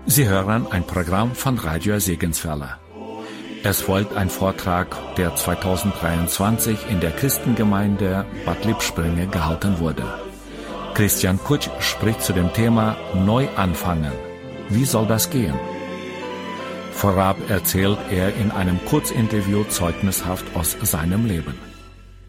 Sie hören ein Programm von Radio Segenswelle. Es folgt ein Vortrag, der 2023 in der Christengemeinde Bad Lippspringe gehalten wurde. Christian Kutsch spricht zu dem Thema Neu anfangen. Wie soll das gehen? Vorab erzählt er in einem Kurzinterview zeugnishaft aus seinem Leben.